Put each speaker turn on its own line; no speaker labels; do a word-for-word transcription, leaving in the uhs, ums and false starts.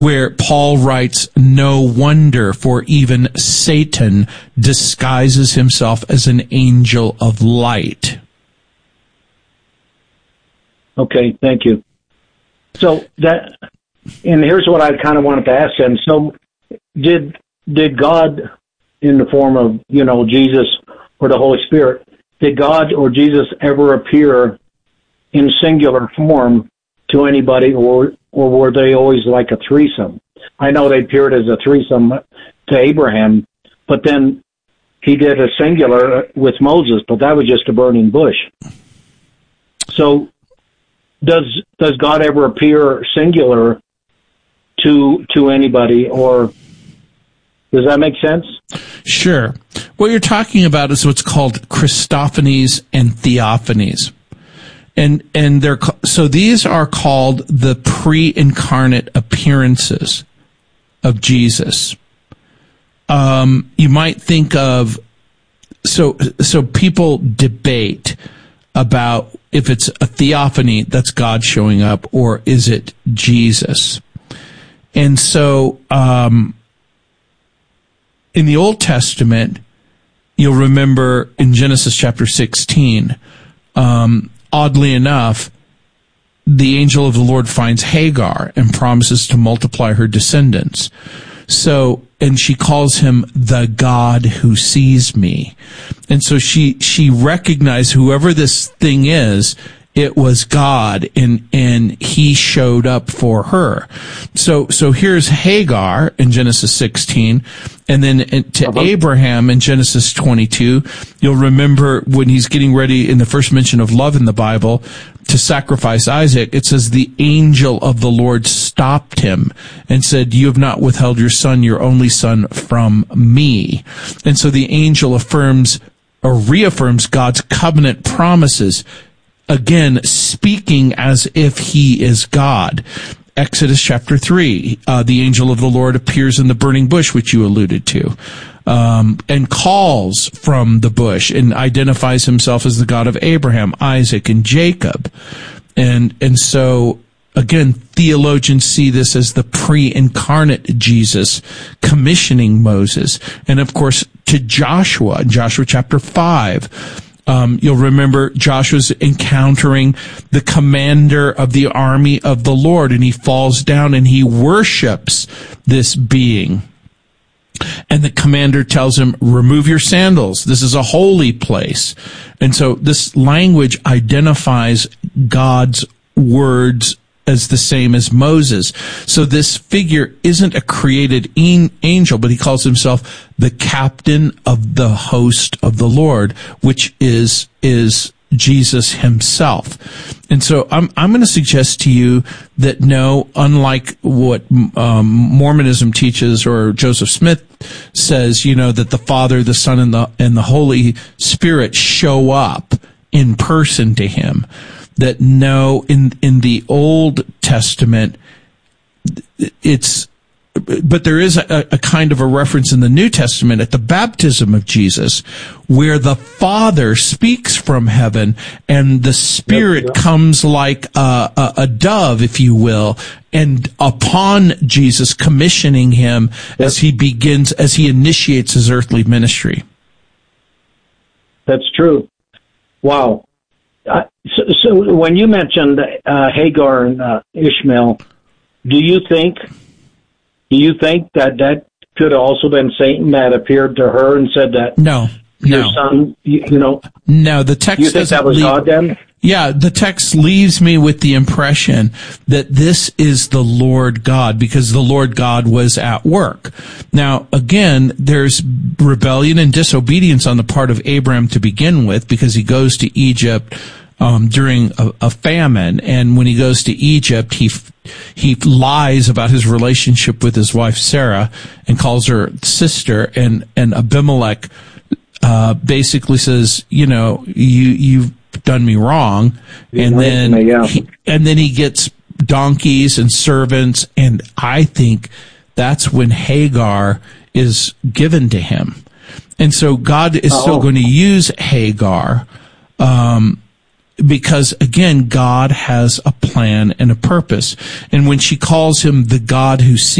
where Paul writes, "No wonder, for even Satan disguises himself as an angel of light."
Okay, thank you. So that, and here's what I kind of wanted to ask then. So did did God, in the form of, you know, Jesus or the Holy Spirit, did God or Jesus ever appear in singular form to anybody, or or were they always like a threesome? I know they appeared as a threesome to Abraham, but then he did a singular with Moses, but that was just a burning bush. So does does God ever appear singular to to anybody, or does that make sense?
Sure. What you're talking about is what's called Christophanies and Theophanies. And and they're so these are called the pre-incarnate appearances of Jesus. Um, you might think of so so people debate about if it's a theophany, that's God showing up, or is it Jesus? And so um, in the Old Testament, you'll remember in Genesis chapter sixteen. Um, Oddly enough, the angel of the Lord finds Hagar and promises to multiply her descendants. So, and she calls him the God who sees me. And so she, she recognized whoever this thing is, it was God, and, and he showed up for her. So, so here's Hagar in Genesis sixteen, and then to uh-huh. Abraham in Genesis twenty-two. You'll remember when he's getting ready in the first mention of love in the Bible to sacrifice Isaac, it says the angel of the Lord stopped him and said, "You have not withheld your son, your only son, from me." And so the angel affirms or reaffirms God's covenant promises, again, speaking as if he is God. Exodus chapter three, uh, the angel of the Lord appears in the burning bush, which you alluded to, um, and calls from the bush and identifies himself as the God of Abraham, Isaac, and Jacob. And, and so, again, theologians see this as the pre-incarnate Jesus commissioning Moses. And of course, to Joshua, in Joshua chapter five, Um, you'll remember Joshua's encountering the commander of the army of the Lord, and he falls down and he worships this being. And the commander tells him, "Remove your sandals. This is a holy place." And so this language identifies God's words as the same as Moses. So this figure isn't a created angel, but he calls himself the captain of the host of the Lord, which is is Jesus himself. And so I'm I'm going to suggest to you that no, unlike what um, Mormonism teaches or Joseph Smith says, you know, that the Father, the Son, and the and the Holy Spirit show up in person to him. That no, in in the Old Testament, it's, but there is a, a kind of a reference in the New Testament at the baptism of Jesus, where the Father speaks from heaven and the Spirit yep, yep. comes like a, a, a dove, if you will, and upon Jesus, commissioning him yep. as he begins, as he initiates his earthly ministry.
That's true. Wow. Uh, so, so when you mentioned uh, Hagar and uh, Ishmael, do you think do you think that that could have also been Satan that appeared to her and said that
no,
your
no.
son, you, you know?
No, the text
you think
doesn't
that was
leave,
God then?
Yeah, the text leaves me with the impression that this is the Lord God, because the Lord God was at work. Now, again, there's rebellion and disobedience on the part of Abraham to begin with, because he goes to Egypt um, during a, a famine, and when he goes to Egypt, he he lies about his relationship with his wife Sarah and calls her sister, and and Abimelech uh, basically says, you know, you you've done me wrong, and then me, yeah. he, and then he gets donkeys and servants, and I think that's when Hagar is given to him, and so God is oh. still going to use Hagar, um, because again, God has a plan and a purpose. And when she calls him the God who sees,